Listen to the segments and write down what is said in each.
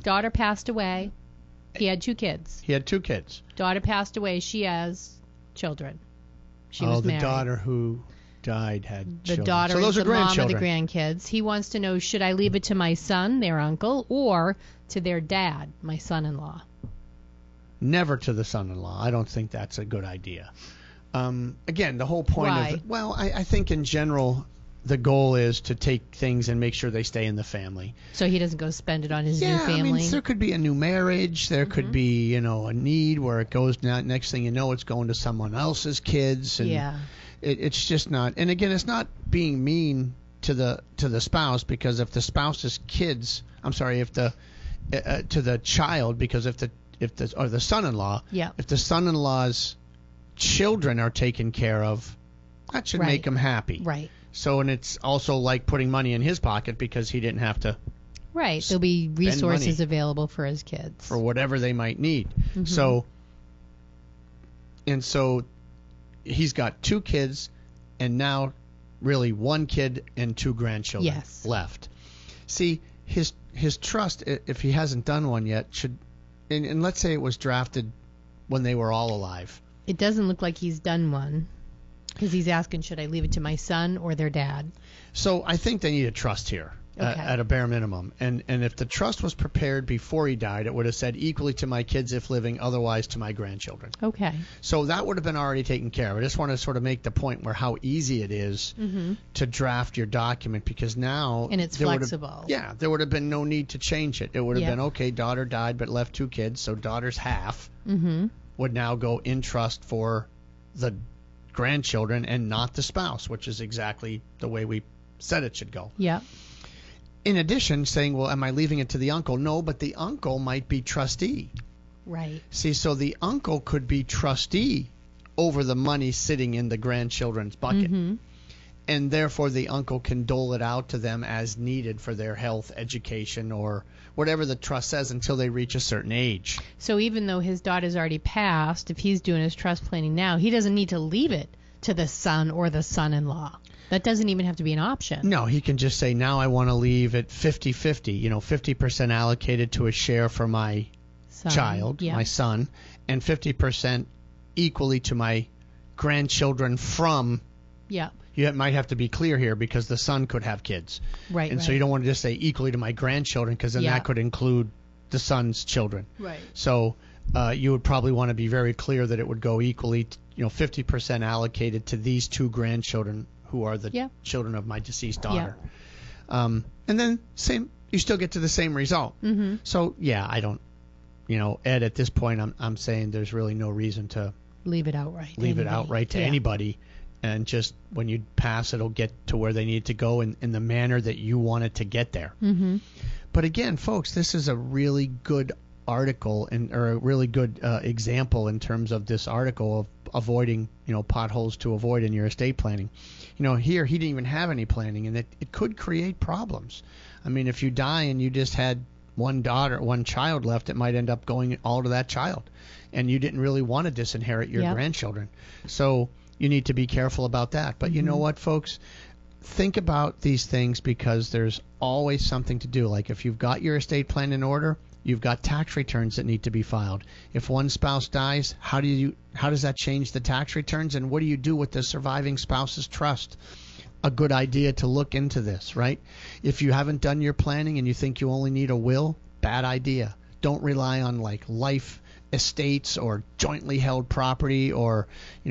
Daughter passed away. He had 2 kids. He had 2 kids. Daughter passed away. She has children. She was married. The daughter who died had the children. daughter So those is are the mom of the grandchildren. grandkids. He wants to know, should I leave it to my son, their uncle, or to their dad, my son-in-law? Never to the son-in-law. I don't think that's a good idea. Again, the whole point Why? of well, I think in general the goal is to take things and make sure they stay in the family. So he doesn't go spend it on his new family? I mean, there could be a new marriage. There could be, a need where it goes now. Next thing you know, it's going to someone else's kids. And Yeah. It's just not. And again, it's not being mean to the spouse, because if the spouse's kids, I'm sorry, if the to the child, because if the son-in-law, Yeah. if the son-in-law's children are taken care of, that should make him happy. Right. So, and it's also like putting money in his pocket because he didn't have to Right. There'll be resources money available for his kids. for whatever they might need. Mhm. So he's got 2 kids and now really 1 kid and 2 grandchildren Yes. left. See, his trust, if he hasn't done one yet, should, and let's say it was drafted when they were all alive. It doesn't look like he's done one, because he's asking, should I leave it to my son or their dad? So I think they need a trust here at a bare minimum. And if the trust was prepared before he died, it would have said equally to my kids if living, otherwise to my grandchildren. Okay. So that would have been already taken care of. I just want to sort of make the point where how easy it is to draft your document, because now And it's flexible. There would have been no need to change it. It would have Yep. been, okay, daughter died but left 2 kids, so daughter's half Mm-hmm. would now go in trust for the grandchildren and not the spouse, which is exactly the way we said it should go. Yeah. In addition, saying, well, am I leaving it to the uncle? No, but the uncle might be trustee. Right. See, so the uncle could be trustee over the money sitting in the grandchildren's bucket. Mm-hmm. And therefore the uncle can dole it out to them as needed for their health, education, or whatever the trust says until they reach a certain age. So even though his daughter's already passed, if he's doing his trust planning now, he doesn't need to leave it to the son or the son-in-law. That doesn't even have to be an option. No, he can just say, now I want to leave it 50-50, 50% allocated to a share for my child, my son, and 50% equally to my grandchildren from. Yeah. You might have to be clear here, because the son could have kids. Right. And so you don't want to just say equally to my grandchildren, because then that could include the son's children. Right. So you would probably want to be very clear that it would go equally, 50% allocated to these 2 grandchildren who are the children of my deceased daughter. And then you still get to the same result. Mm-hmm. So, I don't, Ed, at this point, I'm saying there's really no reason to leave it outright. To anybody. And just when you pass, it'll get to where they need to go in the manner that you want it to get there. Mm-hmm. But again, folks, this is a really good article or a really good example in terms of this article of avoiding, potholes to avoid in your estate planning. Here he didn't even have any planning, and it could create problems. I mean, if you die and you just had one child left, it might end up going all to that child, and you didn't really want to disinherit your grandchildren. So you need to be careful about that. But you know what, folks? Think about these things, because there's always something to do. Like if you've got your estate plan in order, you've got tax returns that need to be filed. If one spouse dies, how does that change the tax returns, and what do you do with the surviving spouse's trust? A good idea to look into this, right? If you haven't done your planning and you think you only need a will, bad idea. Don't rely on like life estates or jointly held property, or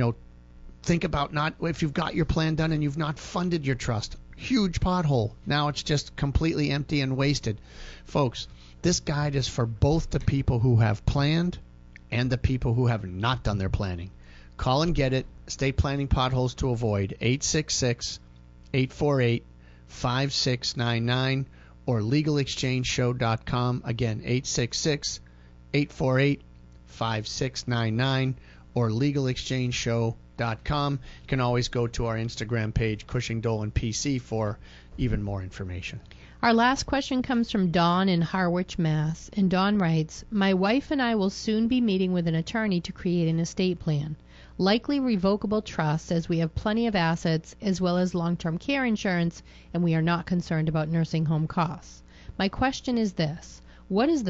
think about if you've got your plan done and you've not funded your trust. Huge pothole. Now it's just completely empty and wasted. Folks, this guide is for both the people who have planned and the people who have not done their planning. Call and get it. Estate Planning Potholes to Avoid, 866-848-5699 or legalexchangeshow.com. Again, 866-848-5699 or legalexchangeshow.com. You can always go to our Instagram page, Cushing Dolan PC, for even more information. Our last question comes from Dawn in Harwich, Mass. And Dawn writes, my wife and I will soon be meeting with an attorney to create an estate plan. Likely revocable trust, as we have plenty of assets as well as long-term care insurance, and we are not concerned about nursing home costs. My question is this: what is the